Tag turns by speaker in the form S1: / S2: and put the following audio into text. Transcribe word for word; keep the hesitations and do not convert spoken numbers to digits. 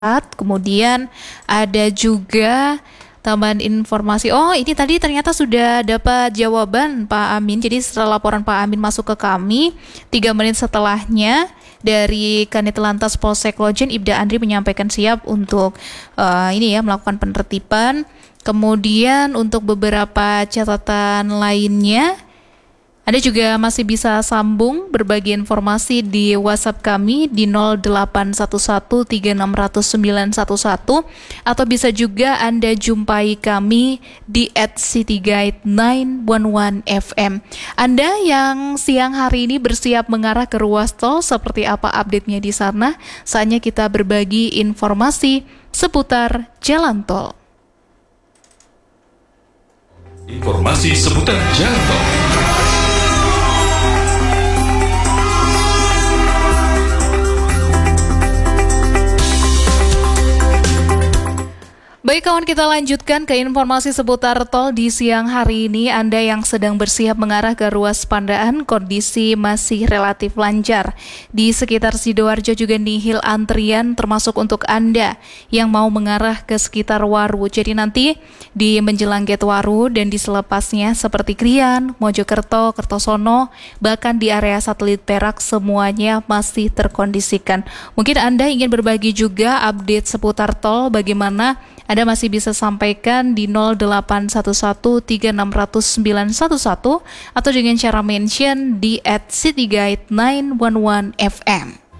S1: Kemudian ada juga tambahan informasi. Oh, ini tadi ternyata sudah dapat jawaban Pak Amin. Jadi setelah laporan Pak Amin masuk ke kami, tiga menit setelahnya dari Kanit Lantas Polsek Lojen, Ibda Andri menyampaikan siap untuk uh, ini ya melakukan penertiban. Kemudian untuk beberapa catatan lainnya, Anda juga masih bisa sambung berbagi informasi di WhatsApp kami di nol delapan satu satu tiga enam nol nol sembilan satu satu atau bisa juga Anda jumpai kami di at cityguide sembilan satu satu F M. Anda yang siang hari ini bersiap mengarah ke ruas tol, seperti apa update-nya di sana? Saatnya kita berbagi informasi seputar jalan tol.
S2: Informasi seputar jalan tol.
S1: Baik kawan, kita lanjutkan ke informasi seputar tol di siang hari ini. Anda yang sedang bersiap mengarah ke ruas Pandaan, kondisi masih relatif lancar. Di sekitar Sidoarjo juga nihil antrian, termasuk untuk Anda yang mau mengarah ke sekitar Waru. Jadi nanti di menjelang Gate Waru dan di selepasnya seperti Krian, Mojokerto, Kertosono, bahkan di area satelit Perak, semuanya masih terkondisikan. Mungkin Anda ingin berbagi juga update seputar tol, bagaimana Anda masih bisa sampaikan di nol delapan satu satu tiga enam nol nol sembilan satu satu atau dengan cara mention di at cityguide sembilan satu satu F M.